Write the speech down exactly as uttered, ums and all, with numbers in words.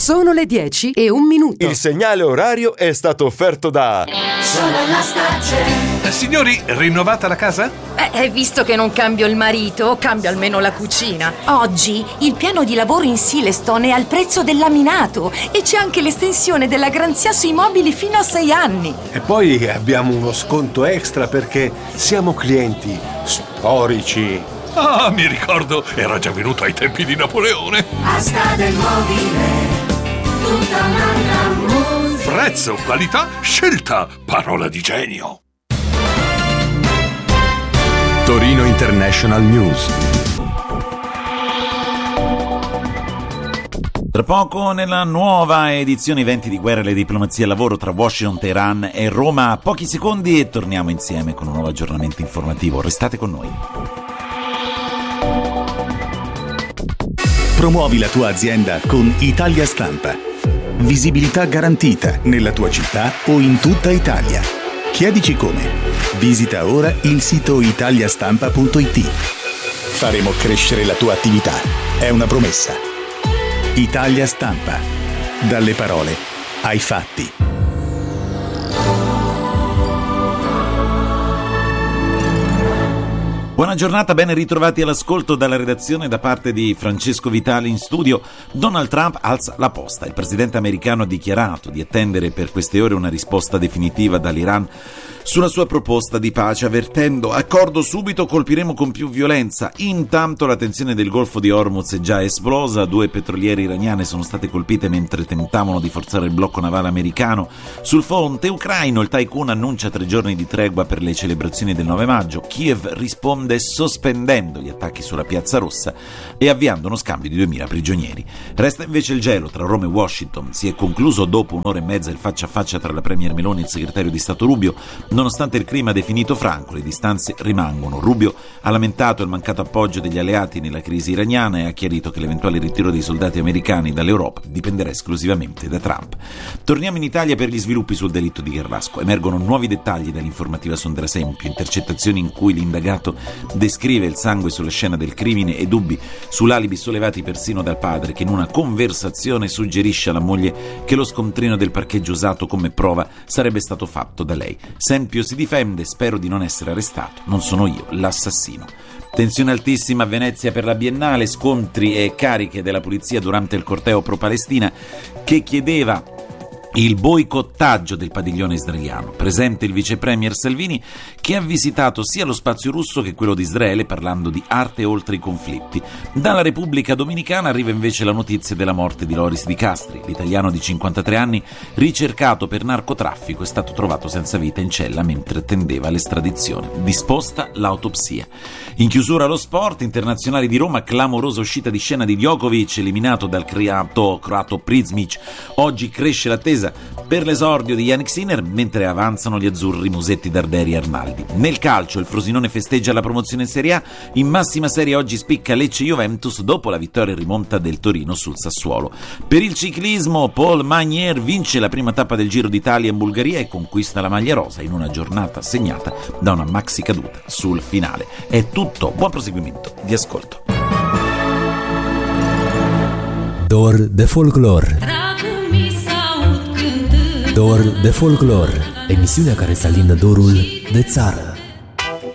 Sono le dieci e un minuto. Il segnale orario è stato offerto da Sono la Starcel. Eh, signori, rinnovata la casa? Eh, visto che non cambio il marito, cambio almeno la cucina. Oggi il piano di lavoro in Silestone è al prezzo del laminato e c'è anche l'estensione della garanzia sui mobili fino a sei anni. E poi abbiamo uno sconto extra perché siamo clienti storici. Ah, mi ricordo, era già venuto ai tempi di Napoleone. Asta del mobile, tutta un'altra musica. Prezzo, qualità, scelta, parola di genio. Torino International News. Tra poco nella nuova edizione Venti di guerra e le diplomazie al lavoro tra Washington, Teheran e Roma. Pochi secondi e torniamo insieme con un nuovo aggiornamento informativo. Restate con noi. Promuovi la tua azienda con Italia Stampa. Visibilità garantita nella tua città o in tutta Italia. Chiedici come. Visita ora il sito italiastampa punto it. Faremo crescere la tua attività. È una promessa. Italia Stampa. Dalle parole ai fatti. Buona giornata, ben ritrovati all'ascolto dalla redazione da parte di Francesco Vitali in studio. Donald Trump alza la posta. Il presidente americano ha dichiarato di attendere per queste ore una risposta definitiva dall'Iran sulla sua proposta di pace, avvertendo: accordo subito, colpiremo con più violenza. Intanto la tensione del Golfo di Hormuz è già esplosa, due petroliere iraniane sono state colpite mentre tentavano di forzare il blocco navale americano. Sul fronte ucraino il Tycoon annuncia tre giorni di tregua per le celebrazioni del nove maggio. Kiev risponde sospendendo gli attacchi sulla Piazza Rossa e avviando uno scambio di duemila prigionieri. Resta invece il gelo tra Roma e Washington. Si è concluso dopo un'ora e mezza il faccia a faccia tra la premier Meloni e il segretario di Stato Rubio. Nonostante il clima definito franco, le distanze rimangono. Rubio ha lamentato il mancato appoggio degli alleati nella crisi iraniana e ha chiarito che l'eventuale ritiro dei soldati americani dall'Europa dipenderà esclusivamente da Trump. Torniamo in Italia per gli sviluppi sul delitto di Gherlasco. Emergono nuovi dettagli dall'informativa Sondra Sempio, intercettazioni in cui l'indagato descrive il sangue sulla scena del crimine e dubbi sull'alibi sollevati persino dal padre, che in una conversazione suggerisce alla moglie che lo scontrino del parcheggio usato come prova sarebbe stato fatto da lei. Sempio si difende: spero di non essere arrestato, non sono io l'assassino. Tensione altissima a Venezia per la Biennale, scontri e cariche della polizia durante il corteo pro-Palestina che chiedeva il boicottaggio del padiglione israeliano. Presente il vice premier Salvini, che ha visitato sia lo spazio russo che quello di Israele parlando di arte oltre i conflitti. Dalla Repubblica Dominicana arriva invece la notizia della morte di Loris Di Castri. L'italiano di cinquantatré anni, ricercato per narcotraffico, è stato trovato senza vita in cella mentre attendeva l'estradizione. Disposta l'autopsia. In chiusura lo sport, internazionali di Roma, clamorosa uscita di scena di Djokovic, eliminato dal croato, croato Prizmic. Oggi cresce l'attesa per l'esordio di Jannik Sinner, mentre avanzano gli azzurri Musetti, Darderi e Arnaldi. Nel calcio il Frosinone festeggia la promozione in Serie A. In massima serie oggi spicca Lecce-Juventus dopo la vittoria e rimonta del Torino sul Sassuolo. Per il ciclismo Paul Magnier vince la prima tappa del Giro d'Italia in Bulgaria e conquista la maglia rosa in una giornata segnata da una maxi caduta sul finale. È tutto, buon proseguimento di ascolto. Dor de Folklore. Dor de Folklore, emisiunea care să alină dorul de țară.